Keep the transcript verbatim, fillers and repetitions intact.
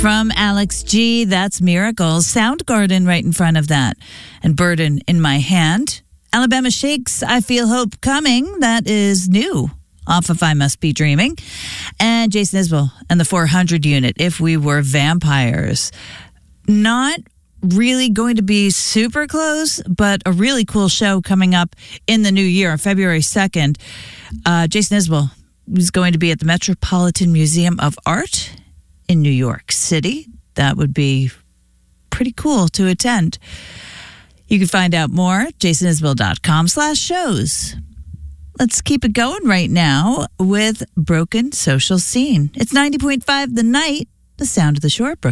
From Alex G, that's Miracles. Soundgarden right in front of that. And Burden in My Hand. Alabama Shakes, I Feel Hope Coming. That is new off of I Must Be Dreaming. And Jason Isbell and the four hundred Unit, If We Were Vampires. Not really going to be super close, but a really cool show coming up in the new year on February second. Uh, Jason Isbell is going to be at the Metropolitan Museum of Art in New York City. That would be pretty cool to attend. You can find out more at jasonisbell.com slash shows. Let's keep it going right now with Broken Social Scene. It's ninety point five The Night, the sound of the shore. Broken